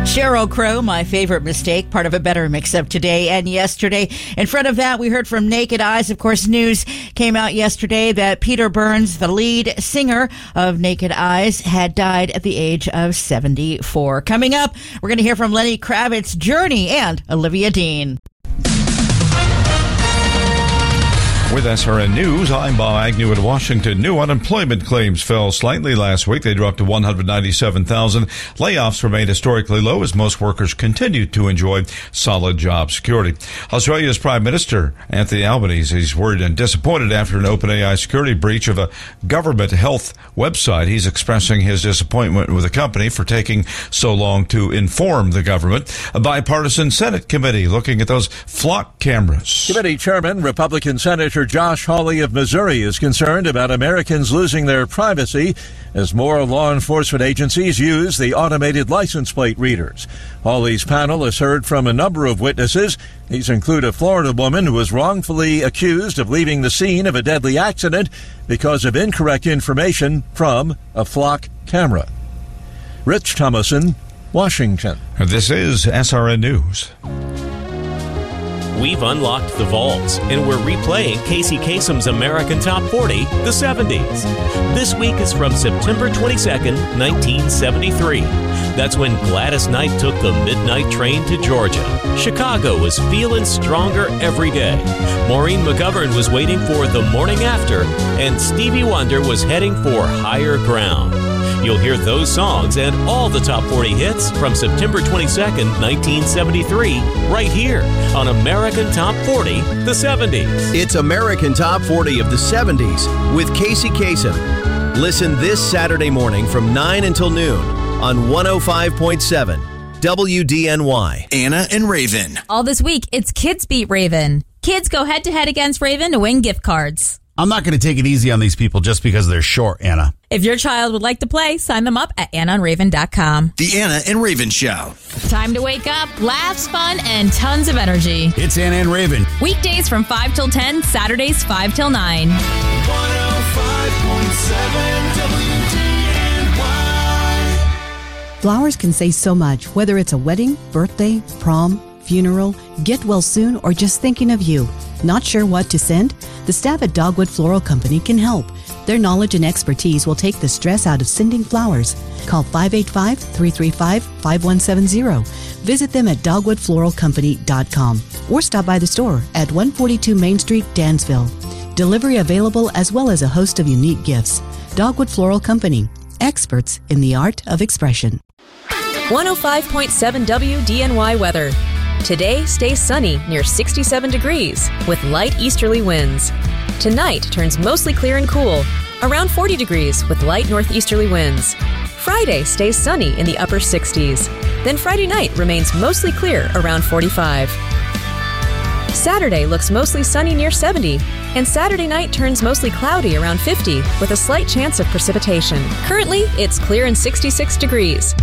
Sheryl Crow, My Favorite Mistake, part of a better mix-up today and yesterday. In front of that, we heard from Naked Eyes. Of course, news came out yesterday that Peter Burns, the lead singer of Naked Eyes, had died at the age of 74. Coming up, we're going to hear from Lenny Kravitz, Journey, and Olivia Dean. With SRN News, I'm Bob Agnew in Washington. New unemployment claims fell slightly last week. They dropped to 197,000. Layoffs remained historically low as most workers continued to enjoy solid job security. Australia's Prime Minister, Anthony Albanese, is worried and disappointed after an OpenAI security breach of a government health website. He's expressing his disappointment with the company for taking so long to inform the government. A bipartisan Senate committee looking at those flock cameras. Committee Chairman, Republican Senator Josh Hawley of Missouri is concerned about Americans losing their privacy as more law enforcement agencies use the automated license plate readers. Hawley's panel has heard from a number of witnesses. These include a Florida woman who was wrongfully accused of leaving the scene of a deadly accident because of incorrect information from a flock camera. Rich Thomason, Washington. This is SRN News. We've unlocked the vaults, and we're replaying Casey Kasem's American Top 40, the 70s. This week is from September 22nd, 1973. That's when Gladys Knight took the midnight train to Georgia. Chicago was feeling stronger every day. Maureen McGovern was waiting for The Morning After, and Stevie Wonder was heading for Higher Ground. You'll hear those songs and all the top 40 hits from September 22nd, 1973, right here on American Top 40, the 70s. It's American Top 40 of the 70s with Casey Kasem. Listen this Saturday morning from 9 until noon on 105.7 WDNY. Anna and Raven. All this week, it's Kids Beat Raven. Kids go head-to-head against Raven to win gift cards. I'm not going to take it easy on these people just because they're short, Anna. If your child would like to play, sign them up at AnnaandRaven.com. The Anna and Raven Show. Time to wake up, laughs, fun, and tons of energy. It's Anna and Raven. Weekdays from 5 till 10, Saturdays 5 till 9. 105.7 WDNY. Flowers can say so much, whether it's a wedding, birthday, prom, funeral, get well soon, or just thinking of you. Not sure what to send? The staff at Dogwood Floral Company can help. Their knowledge and expertise will take the stress out of sending flowers. Call 585-335-5170. Visit them at dogwoodfloralcompany.com or stop by the store at 142 Main Street, Dansville. Delivery available as well as a host of unique gifts. Dogwood Floral Company, experts in the art of expression. 105.7 WDNY weather. Today stays sunny near 67 degrees with light easterly winds. Tonight turns mostly clear and cool, around 40 degrees with light northeasterly winds. Friday stays sunny in the upper 60s. Then Friday night remains mostly clear around 45. Saturday looks mostly sunny near 70, and Saturday night turns mostly cloudy around 50 with a slight chance of precipitation. Currently, it's clear and 66 degrees.